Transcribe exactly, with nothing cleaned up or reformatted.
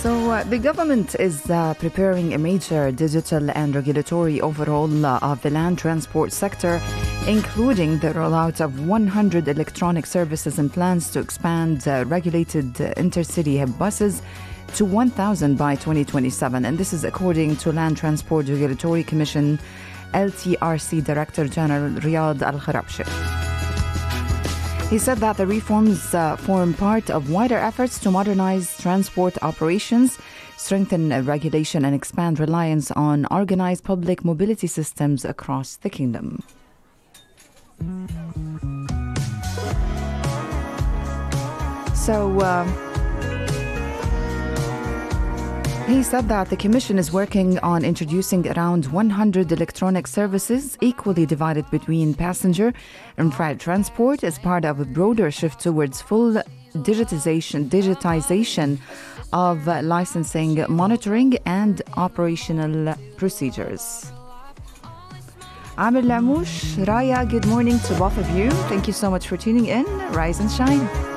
So uh, the government is uh, preparing a major digital and regulatory overhaul uh, of the land transport sector, including the rollout of one hundred electronic services and plans to expand uh, regulated uh, intercity buses to one thousand by twenty twenty-seven. And this is according to Land Transport Regulatory Commission L T R C Director General Riyad Al-Kharabshi. He said that the reforms uh, form part of wider efforts to modernize transport operations, strengthen uh, regulation and expand reliance on organized public mobility systems across the kingdom. So, uh, he said that the Commission is working on introducing around one hundred electronic services equally divided between passenger and freight transport as part of a broader shift towards full digitization, digitization of uh, licensing, monitoring and operational procedures. Amir Lamouche, Raya, good morning to both of you. Thank you so much for tuning in. Rise and shine.